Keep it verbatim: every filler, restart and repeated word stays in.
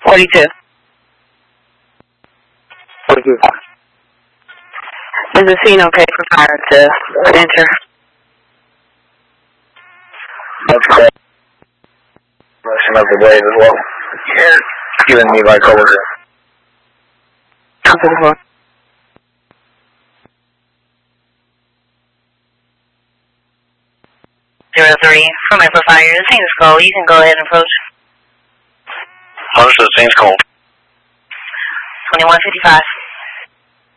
forty-two. forty-two. Is the scene okay for fire to enter? That's correct. Motion of the blade as well. Yeah. Giving me my cover. Copy the floor. Zero three, from for fire. The scene is cold. You can go ahead and approach. Understood. Scene's cold. Twenty-one fifty-five.